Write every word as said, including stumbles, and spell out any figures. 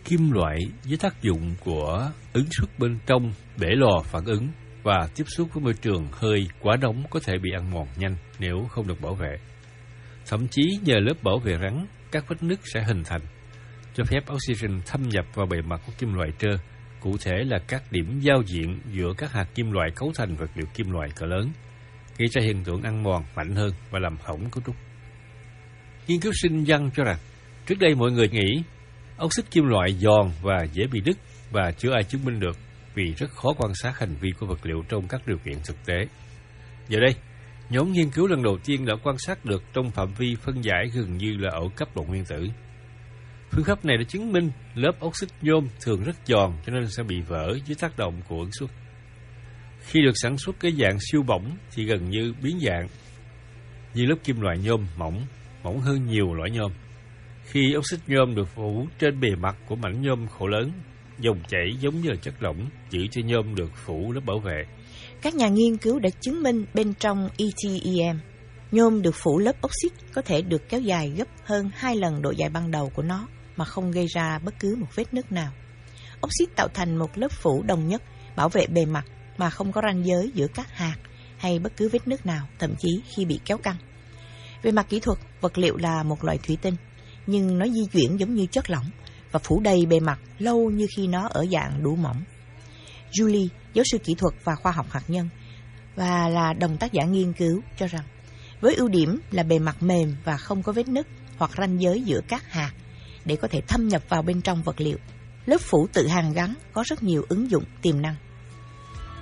kim loại với tác dụng của ứng suất bên trong để lò phản ứng và tiếp xúc với môi trường hơi quá nóng có thể bị ăn mòn nhanh nếu không được bảo vệ. Thậm chí nhờ lớp bảo vệ rắn, các vết nứt sẽ hình thành, cho phép oxygen thâm nhập vào bề mặt của kim loại trơ, cụ thể là các điểm giao diện giữa các hạt kim loại cấu thành vật liệu kim loại cỡ lớn, gây ra hiện tượng ăn mòn mạnh hơn và làm hỏng cấu trúc. Nghiên cứu sinh văn cho rằng, trước đây mọi người nghĩ oxit kim loại giòn và dễ bị đứt và chưa ai chứng minh được vì rất khó quan sát hành vi của vật liệu trong các điều kiện thực tế. Giờ đây, nhóm nghiên cứu lần đầu tiên đã quan sát được trong phạm vi phân giải gần như là ở cấp độ nguyên tử. Phương pháp này đã chứng minh lớp oxit nhôm thường rất giòn cho nên sẽ bị vỡ dưới tác động của ứng suất. Khi được sản xuất cái dạng siêu bỏng thì gần như biến dạng, như lớp kim loại nhôm mỏng, mỏng hơn nhiều loại nhôm. Khi oxit nhôm được phủ trên bề mặt của mảnh nhôm khổ lớn, dòng chảy giống như là chất lỏng giữ cho nhôm được phủ lớp bảo vệ. Các nhà nghiên cứu đã chứng minh bên trong E T E M, nhôm được phủ lớp oxit có thể được kéo dài gấp hơn hai lần độ dài ban đầu của nó mà không gây ra bất cứ một vết nứt nào. Oxit tạo thành một lớp phủ đồng nhất bảo vệ bề mặt mà không có ranh giới giữa các hạt hay bất cứ vết nứt nào, thậm chí khi bị kéo căng. Về mặt kỹ thuật, vật liệu là một loại thủy tinh, nhưng nó di chuyển giống như chất lỏng và phủ đầy bề mặt lâu như khi nó ở dạng đủ mỏng. Julie, giáo sư kỹ thuật và khoa học hạt nhân, và là đồng tác giả nghiên cứu, cho rằng với ưu điểm là bề mặt mềm và không có vết nứt hoặc ranh giới giữa các hạt để có thể thâm nhập vào bên trong vật liệu, lớp phủ tự hàn gắn có rất nhiều ứng dụng tiềm năng.